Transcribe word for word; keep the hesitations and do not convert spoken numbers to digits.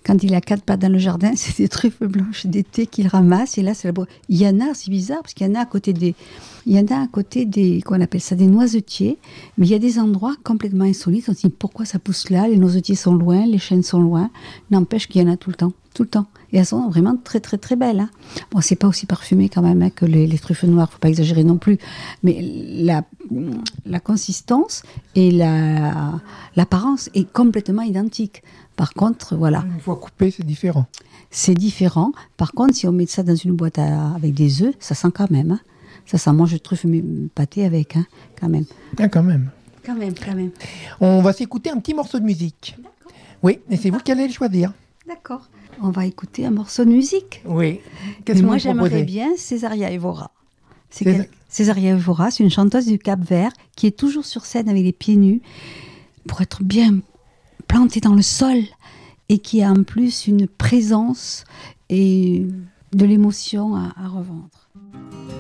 Quand il a quatre pattes dans le jardin, c'est des truffes blanches d'été qu'il ramasse. Et là, c'est la bo- Il y en a, c'est bizarre, parce qu'il y en a à côté des, il y en a à côté des, qu'on appelle ça, des noisetiers. Mais il y a des endroits complètement insolites. On se dit pourquoi ça pousse là. Les noisetiers sont loin, les chênes sont loin. N'empêche qu'il y en a tout le temps, tout le temps. Et elles sont vraiment très, très, très belles. Hein. Bon, c'est pas aussi parfumé quand même hein, que les, les truffes noires. Faut pas exagérer non plus. Mais la, la consistance et la, l'apparence est complètement identique. Par contre, voilà. Une fois coupé, c'est différent. C'est différent. Par contre, si on met ça dans une boîte à, avec des œufs, ça sent quand même. Hein. Ça sent, moi, je truffe mes pâtés avec, hein, quand même. Ah, quand même. Quand même, quand même. On va s'écouter un petit morceau de musique. D'accord. Oui, et c'est vous qui allez le choisir. D'accord. On va écouter un morceau de musique. Oui. Qu'est-ce que moi, j'aimerais bien Césaria Evora. C'est Cés... quel... Césaria Evora, c'est une chanteuse du Cap-Vert qui est toujours sur scène avec les pieds nus pour être bien plantée dans le sol et qui a en plus une présence et de l'émotion à, à revendre.